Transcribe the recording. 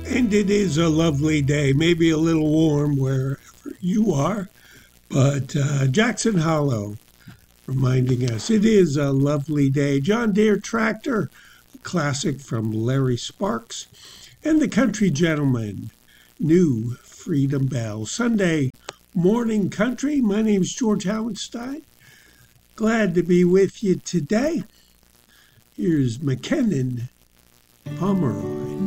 And it is a lovely day, maybe a little warm wherever you are, but Jackson Hollow reminding us it is a lovely day. John Deere tractor, a classic from Larry Sparks, and the Country Gentleman, New Freedom Bell. Sunday morning country. My name is George Howenstein. Glad to be with you today. Here's McKinnon Pomeroy.